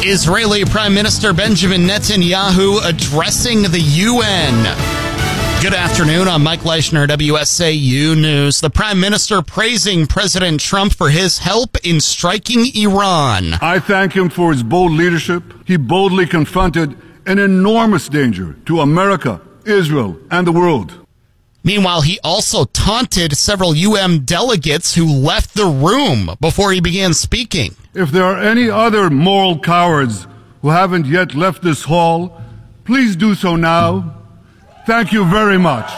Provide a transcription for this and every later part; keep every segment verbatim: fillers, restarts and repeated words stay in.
Israeli Prime Minister Benjamin Netanyahu addressing the U N. Good afternoon. I'm Mike Leishner, W S A U News. The Prime Minister praising President Trump for his help in striking Iran. I thank him for his bold leadership. He boldly confronted an enormous danger to America, Israel, and the world. Meanwhile, he also taunted several U N delegates who left the room before he began speaking. If there are any other moral cowards who haven't yet left this hall, please do so now. Thank you very much.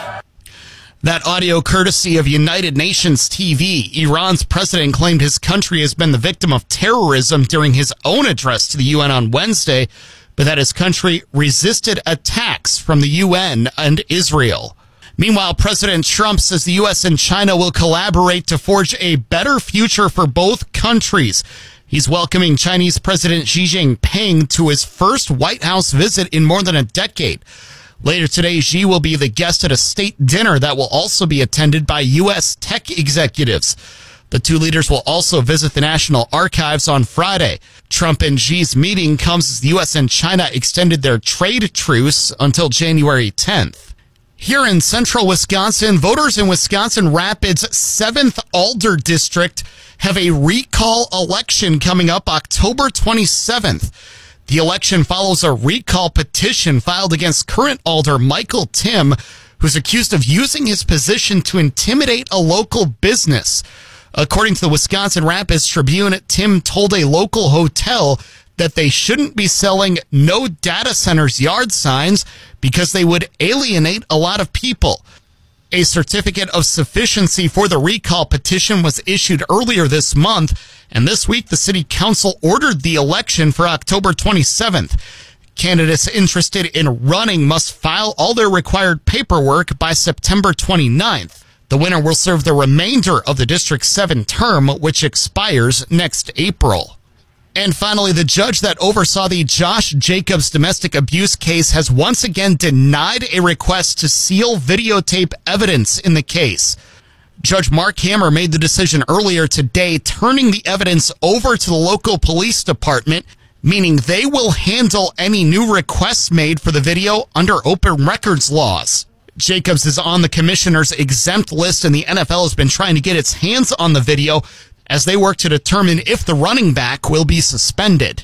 That audio courtesy of United Nations T V. Iran's president claimed his country has been the victim of terrorism during his own address to the U N on Wednesday, but that his country resisted attacks from the U N and Israel. Meanwhile, President Trump says the U S and China will collaborate to forge a better future for both countries. He's welcoming Chinese President Xi Jinping to his first White House visit in more than a decade. Later today, Xi will be the guest at a state dinner that will also be attended by U S tech executives. The two leaders will also visit the National Archives on Friday. Trump and Xi's meeting comes as the U S and China extended their trade truce until January tenth. Here in central Wisconsin, voters in Wisconsin Rapids' seventh Alder District have a recall election coming up October twenty-seventh. The election follows a recall petition filed against current Alder Michael Tim, who's accused of using his position to intimidate a local business. According to the Wisconsin Rapids Tribune, Tim told a local hotel that they shouldn't be selling no data centers yard signs because they would alienate a lot of people. A certificate of sufficiency for the recall petition was issued earlier this month, and this week the city council ordered the election for October twenty-seventh. Candidates interested in running must file all their required paperwork by September twenty-ninth. The winner will serve the remainder of the District seven term, which expires next April. And finally, the judge that oversaw the Josh Jacobs domestic abuse case has once again denied a request to seal videotape evidence in the case. Judge Mark Hammer made the decision earlier today, turning the evidence over to the local police department, meaning they will handle any new requests made for the video under open records laws. Jacobs is on the commissioner's exempt list, and the N F L has been trying to get its hands on the video as they work to determine if the running back will be suspended.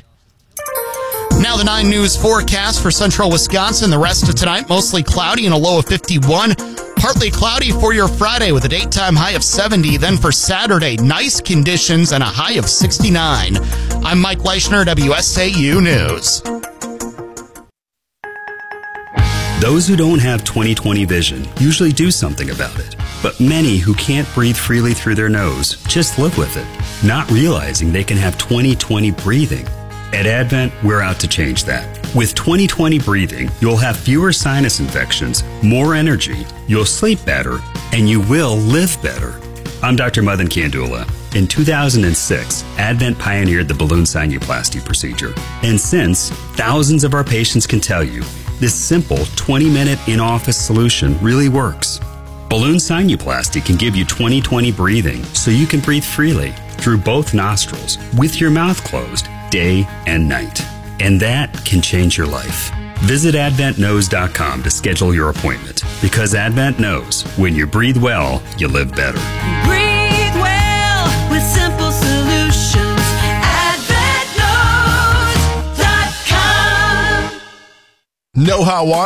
Now the nine News forecast for central Wisconsin. The rest of tonight, mostly cloudy and a low of fifty-one. Partly cloudy for your Friday with a daytime high of seventy. Then for Saturday, nice conditions and a high of sixty-nine. I'm Mike Leishner, W S A U News. Those who don't have twenty twenty vision usually do something about it. But many who can't breathe freely through their nose just live with it, not realizing they can have twenty twenty breathing. At Advent, we're out to change that. With twenty twenty breathing, you'll have fewer sinus infections, more energy, you'll sleep better, and you will live better. I'm Doctor Madan Kandula. In two thousand six, Advent pioneered the balloon sinuplasty procedure. And since, thousands of our patients can tell you, this simple twenty-minute in-office solution really works. Balloon sinuplasty can give you twenty twenty breathing so you can breathe freely through both nostrils with your mouth closed day and night. And that can change your life. Visit advent knows dot com to schedule your appointment, because Advent knows when you breathe well, you live better. Breathe well with simple solutions. advent knows dot com. Know how water